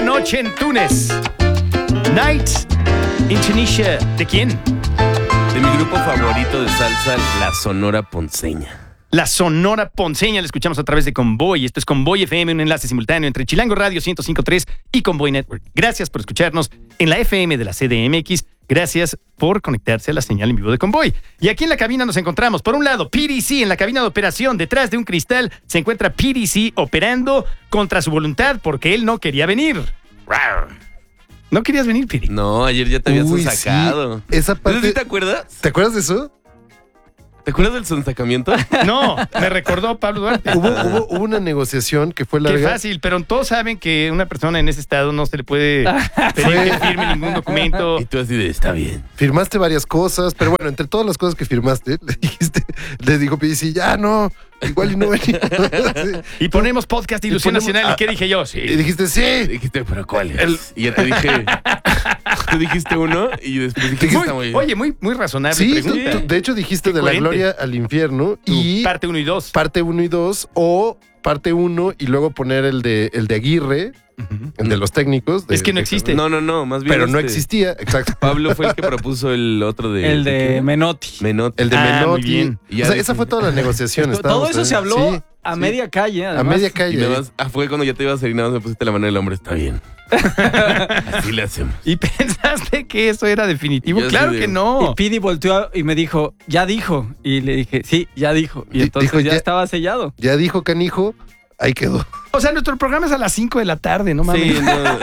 noche en Túnez. Night in Tunisia. ¿De quién? De mi grupo favorito de salsa, la Sonora Ponceña. La Sonora Ponceña, la escuchamos a través de Convoy. Esto es Convoy FM, un enlace simultáneo entre Chilango Radio 105.3 y Convoy Network. Gracias por escucharnos en la FM de la CDMX. Gracias por conectarse a la señal en vivo de Convoy. Y aquí en la cabina nos encontramos, por un lado, PDC en la cabina de operación. Detrás de un cristal se encuentra PDC operando contra su voluntad porque él no quería venir. ¿No querías venir, Pidi? No, ayer ya te habías sacado. Sí. Esa parte... ¿Sí te acuerdas? ¿Te acuerdas de eso? ¿Te acuerdas del sonsacamiento? No, me recordó Pablo Duarte. Hubo una negociación que fue larga. Qué fácil, pero todos saben que una persona en ese estado no se le puede pedir que firme ningún documento. Y tú así de, está bien. Firmaste varias cosas, pero bueno, entre todas las cosas que firmaste, le dijo PDC, ya no, igual y no venimos. Y ponemos podcast de Ilusión Nacional. ¿Y qué dije yo? Sí. Y dijiste, sí. Dijiste, ¿pero cuál es? Y ya te dije... Tú dijiste uno y después dijiste, está muy bien. Oye, muy razonable Sí, pregunta. tú, de hecho dijiste Qué de coherente. la gloria al infierno y Parte 1 y 2. parte 1 y 2 o parte 1 y luego poner el de Aguirre, el de los técnicos. Es que no existe. No, más bien. Pero no existía, exacto. Pablo fue el que propuso el otro de... El de Menotti. Menotti. El de Ah, muy Menotti. bien. Y ya O sea, dije- esa fue toda la negociación. Todo estábamos eso se ahí. habló Sí, a sí. media calle. A Además. media Y calle. nada más, fue cuando ya te ibas a ir, nada más me pusiste la mano del hombre, está bien. Así le hacemos. ¿Y pensaste que eso era definitivo? Y yo Claro así de- que no. Y Pidi volteó y me dijo, ya dijo. Y le dije, sí, ya dijo. Y entonces Dijo, ya ya- estaba sellado. Ya dijo Canijo, ahí quedó. O sea, nuestro programa es a las 5 de la tarde, no mames. Sí, no.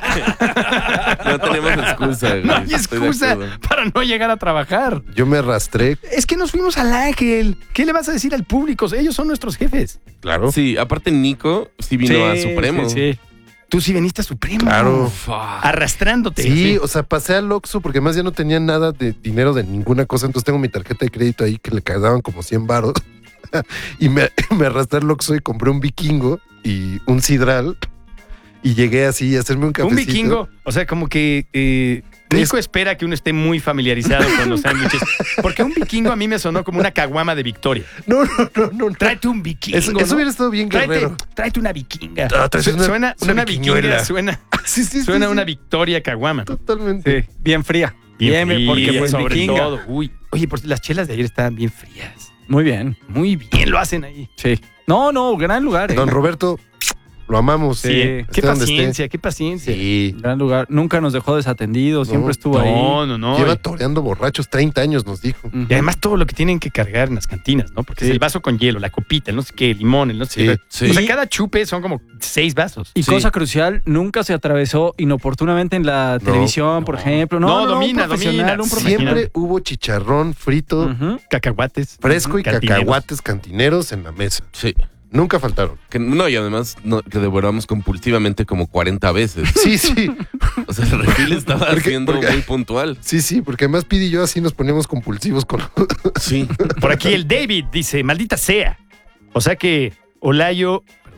No tenemos excusa, güey. No hay Estoy de excusa acuerdo. para no llegar a trabajar. Yo me arrastré. Es que nos fuimos al Ángel. ¿Qué le vas a decir al público? Ellos son nuestros jefes. Claro. Sí, aparte Nico sí vino a Supremo. Sí. Tú sí veniste a Supremo. Claro. Arrastrándote. Sí, o sea, pasé al Oxxo porque además ya no tenía nada de dinero de ninguna cosa. Entonces tengo mi tarjeta de crédito ahí que le quedaban como 100 varos. Y me arrastré al Oxxo y compré un vikingo y un sidral. Y llegué así a hacerme un cafecito. Un vikingo. O sea, como que Nico espera que uno esté muy familiarizado con los sándwiches. Porque un vikingo a mí me sonó como una caguama de Victoria. No. Tráete un vikingo. Eso ¿no? hubiera estado bien guerrero. Tráete una vikinga. Ah, tráete Suena una vikinga, viquiñuela. suena Sí, a una Victoria caguama. Totalmente. Sí, bien fría. Bien fría, porque pues sobre vikinga. todo. Uy. Oye, por las chelas de ayer estaban bien frías. Muy bien. Muy bien lo hacen ahí. Sí. No, gran lugar. Don Roberto, lo amamos. Sí. Esté Qué donde esté. paciencia, qué paciencia. Sí. Gran lugar. Nunca nos dejó desatendidos, siempre No, estuvo ahí. No. Lleva toreando borrachos 30 años, nos dijo. Ujú. Y además todo lo que tienen que cargar en las cantinas, ¿no? Porque Sí. es el vaso con hielo, la copita, el no sé qué, el limón, el no sé qué. Sí. O sea, cada chupe son como 6 vasos. Y Sí. cosa crucial, nunca se atravesó inoportunamente en la televisión, por ejemplo. No, un domina. profesional, un profesional. Siempre hubo chicharrón frito, Ujú. Cacahuates. fresco y Cantineros. cacahuates cantineros en la mesa. Sí. Nunca faltaron. No, y además que devoramos compulsivamente como 40 veces. Sí. O sea, el refil estaba ¿Por qué? siendo Porque- muy puntual. Sí, porque además Pidi y yo así nos poníamos compulsivos con... Sí. Por aquí el David dice, maldita sea. O sea que Olayo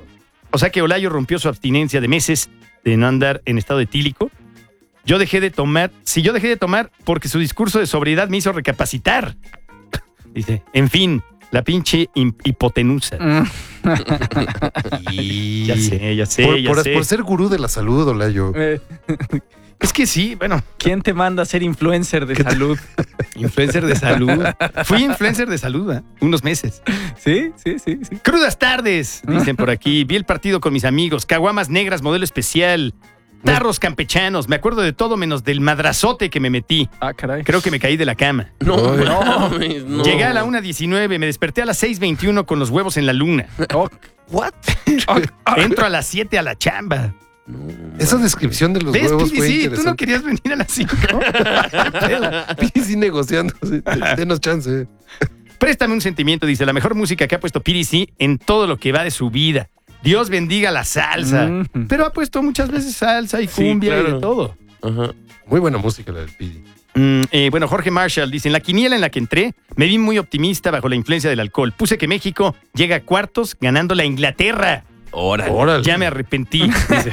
rompió su abstinencia de meses de no andar en estado etílico. Yo dejé de tomar porque su discurso de sobriedad me hizo recapacitar. Dice, en fin, la pinche hipotenusa. Y... Ya sé. Por ser gurú de la salud, Olayo. Es que sí, bueno, ¿Quién te manda a ser influencer de salud? influencer de salud. Fui influencer de salud, unos meses. Sí. Crudas tardes, dicen por aquí. Vi el partido con mis amigos. Caguamas negras, modelo especial. Tarros campechanos. Me acuerdo de todo menos del madrazote que me metí. Ah, caray. Creo que me caí de la cama. No, Ay. mames, no. Llegué a la 1:19, me desperté a las 6:21 con los huevos en la luna. Oh, ¿What? Entro a las 7 a la chamba. Esa descripción de los ¿Ves, huevos Pidi? fue Sí, tú no interesante. querías venir a las 5. Pidi sí negociando. Denos chance. Préstame un sentimiento, dice. La mejor música que ha puesto PDC en todo lo que va de su vida. Dios bendiga la salsa. Mhm. Pero ha puesto muchas veces salsa y Sí, cumbia y claro. de todo. Ajá. Muy buena música la del Pidi. Bueno, Jorge Marshall dice, en la quiniela en la que entré, me vi muy optimista bajo la influencia del alcohol. Puse que México llega a cuartos ganando la Inglaterra. Órale. Órale. Ya me arrepentí. Dice.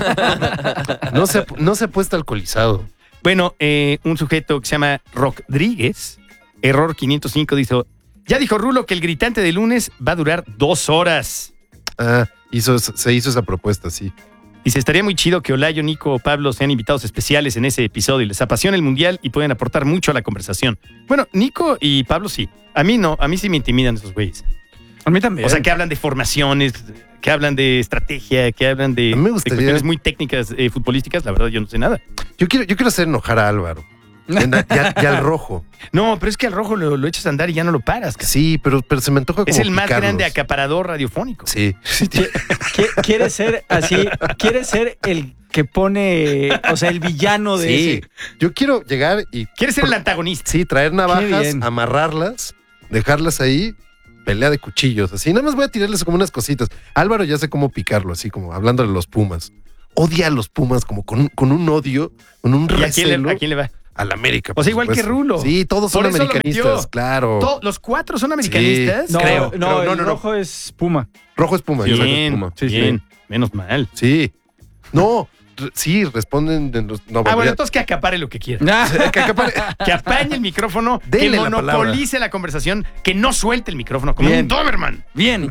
No se apuesta alcoholizado. Bueno, un sujeto que se llama Rodríguez, error 505, ya dijo Rulo que el gritante de lunes va a durar 2 horas. Ah, se hizo esa propuesta, sí. Dice, estaría muy chido que Olayo, Nico o Pablo sean invitados especiales en ese episodio. Les apasiona el mundial y pueden aportar mucho a la conversación. Bueno, Nico y Pablo sí. A mí no, a mí sí me intimidan esos güeyes. A mí también. O sea, que hablan de formaciones, que hablan de estrategia, que hablan de, A mí me de gustaría- cuestiones muy técnicas futbolísticas. La verdad, yo no sé nada. Yo quiero hacer enojar a Álvaro. Y al rojo. No, pero es que al rojo lo echas a andar y ya no lo paras. Cara. Sí, pero se me antoja como Es el más picarlos. grande acaparador radiofónico. Sí. Quiere ser así, quiere ser el que pone, o sea, el villano de Sí. ese. Yo quiero llegar y ¿Quieres ser el antagonista? sí, traer navajas, bien. amarrarlas, dejarlas ahí, pelea de cuchillos, así. Nada más voy a tirarles como unas cositas. Álvaro ya sé cómo picarlo, así como hablando de los Pumas. Odia a los Pumas como con un odio, con un ¿Y recelo a quién le va? al América. O sea, igual que Rulo. Sí, todos son Por eso lo americanistas, metió. claro. ¿Los cuatro son americanistas? No, Creo. no, No, el no. rojo es Puma. Rojo es Puma. Sí, yo sé. Bien, Puma. Sí, sí. bien. Menos mal. Sí. No, sí, responden de los... No, Bueno, ya- entonces que acapare lo que quiera. que acapare- Que apañe el micrófono, que Dele la monopolice la conversación, que no suelte el micrófono, como Bien. un Doberman. Bien,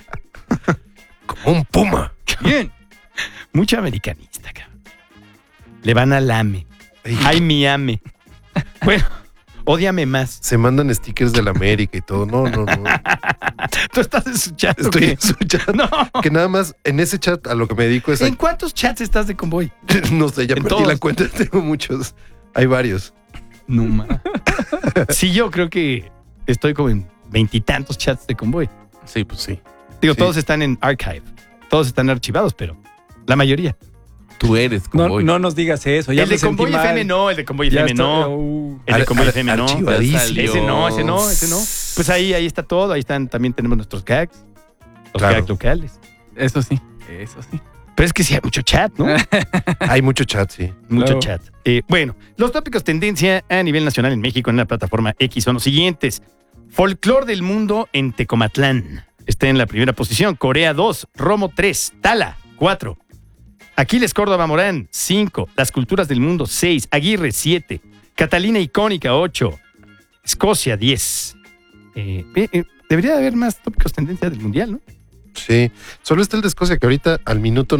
como un Puma. bien. Mucho americanista, cabrón. Le van al AME. Ay, Ay, mi AME. Bueno, ódiame más. se mandan stickers de la América y todo. No. ¿Tú estás en su chat? o Estoy qué? en su chat. No. Que nada más en ese chat a lo que me dedico es a... ¿En cuántos chats estás de Convoy? No sé, ya en perdí todos? la cuenta. Tengo muchos. Hay varios. No, ma. Sí, yo creo que estoy como en 20 y tantos chats de Convoy. Sí, pues sí. Digo, Sí. todos están en archive. Todos están archivados, pero la mayoría. Tú eres No, Convoy. no nos digas eso. Ya El de me sentí Convoy mal. FM no, el de Convoy Ya FM no. estoy- El de Convoy FM no. archivadísimo. salió. Ese no. Pues ahí está todo. Ahí están, también tenemos nuestros gags. Los Claro. gags locales. Eso sí. Pero es que sí hay mucho chat, ¿no? Hay mucho chat, sí. Mucho Claro. chat. Bueno, los tópicos tendencia a nivel nacional en México en la plataforma X son los siguientes. Folclor del mundo en Tecomatlán. Está en la primera posición. Corea 2, Romo 3, Tala 4. Aquiles Córdoba Morán 5. Las culturas del mundo 6. Aguirre 7. Catalina Icónica 8. Escocia 10. Debería haber más tópicos tendencia del mundial, ¿no? Sí. Solo está el de Escocia que ahorita al minuto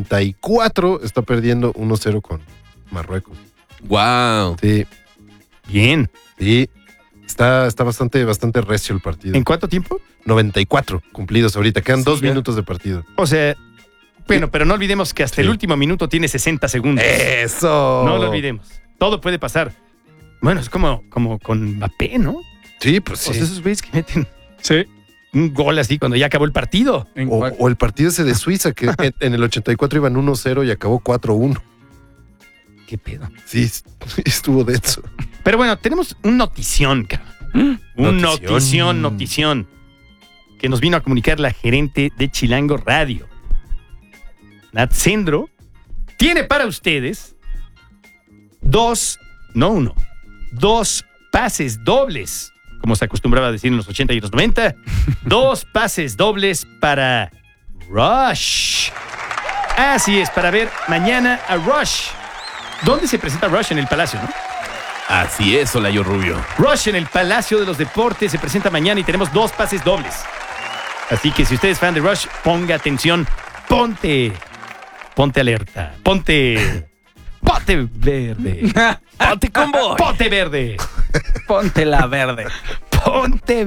94 está perdiendo 1-0 con Marruecos. Wow. Sí. Bien. Sí. Está bastante recio el partido. ¿En cuánto tiempo? 94 cumplidos ahorita. Quedan Sí, 2 ya. minutos de partido. O sea, bueno, pero no olvidemos que hasta el Sí. último minuto tiene 60 segundos. ¡Eso! No lo olvidemos. Todo puede pasar. Bueno, es como con Mbappé, ¿no? Sí, pues O sí. sea, esos güeyes que meten Sí. un gol así cuando ya acabó el partido. ¿En O, cuál? o el partido ese de Suiza, que en el 84 iban 1-0 y acabó 4-1. ¿Qué pedo? Sí, estuvo denso. Pero bueno, tenemos un notición, cabrón. Un notición. Que nos vino a comunicar la gerente de Chilango Radio. Nat Sendro tiene para ustedes dos pases dobles, como se acostumbraba a decir en los 80 y los 90. 2 pases dobles para Rush. Así es, para ver mañana a Rush. ¿Dónde se presenta Rush? En el Palacio, ¿no? Así es, Olayo Rubio. Rush en el Palacio de los Deportes se presenta mañana y tenemos 2 pases dobles. Así que si usted es fan de Rush, ponga atención, ponte alerta, ponte verde, ¡Ponte Convoy! ponte verde, Ponte la verde. ponte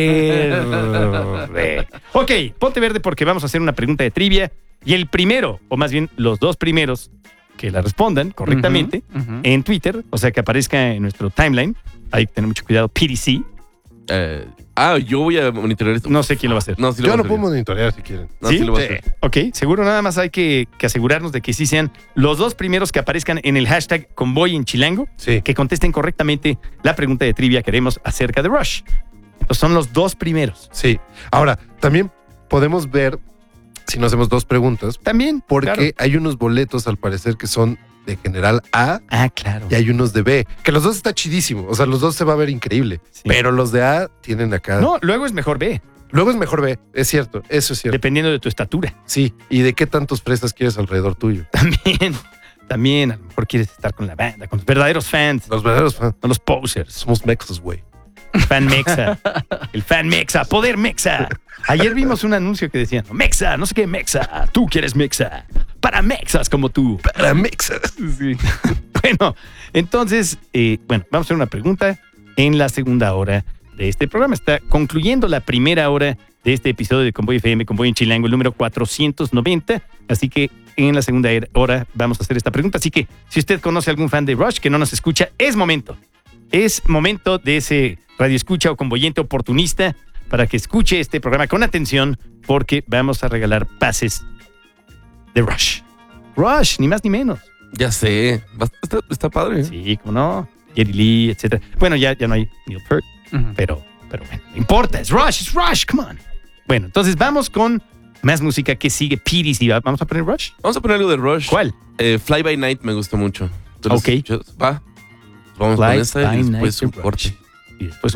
verde. Ok, ponte verde porque vamos a hacer una pregunta de trivia y el primero, o más bien los 2 primeros que la respondan correctamente Ujú. en Twitter, o sea que aparezca en nuestro timeline, hay que tener mucho cuidado, PDC, Yo voy a monitorear esto. no sé quién lo va a hacer. No, sí lo Yo voy a lo puedo hacer. monitorear si quieren. No, ¿Sí? sí lo voy a hacer. Ok, seguro nada más hay que asegurarnos de que sí sean los 2 primeros que aparezcan en el hashtag Convoy en Chilango, Sí. que contesten correctamente la pregunta de trivia que haremos acerca de Rush. Entonces son los 2 primeros. Sí. Ahora, también podemos ver si nos hacemos 2 preguntas, También, porque claro. hay unos boletos al parecer que son de general A Ah, claro. y hay unos de B, que los dos está chidísimo. O sea, los dos se va a ver increíble. Sí. Pero los de A tienen acá. No, luego es mejor B, Luego es mejor B, es cierto, eso es cierto. dependiendo de tu estatura. Sí. ¿Y de qué tantos fresas quieres alrededor tuyo? También, a lo mejor quieres estar con la banda, con los verdaderos fans, Los verdaderos fans. no los posers. Somos mexas, güey. Fan Mexa. El fan Mexa. Poder Mexa. Ayer vimos un anuncio que decía, Mexa, no sé qué Mexa. Tú quieres Mexa. para mexas como tú. Para mexas. Sí. Bueno, entonces, vamos a hacer una pregunta en la segunda hora de este programa. Está concluyendo la primera hora de este episodio de Convoy FM, Convoy en Chilango, el número 490. Así que en la segunda hora vamos a hacer esta pregunta. Así que si usted conoce a algún fan de Rush que no nos escucha, es momento. Es momento de ese radioescucha o convoyente oportunista para que escuche este programa con atención, porque vamos a regalar pases de Rush. Rush, ni más ni menos. Ya sé. Está padre. Sí, como no. Jerry Lee, etc. Bueno, ya no hay Neil Peart, pero bueno, no importa. Es Rush, come on. Bueno, entonces vamos con más música que sigue. PDC. ¿Vamos a poner Rush? Vamos a poner algo de Rush. ¿Cuál? Fly By Night me gusta mucho. Ok. Va. Vamos Fly con esta by y Night después de un Rush. corte. Y después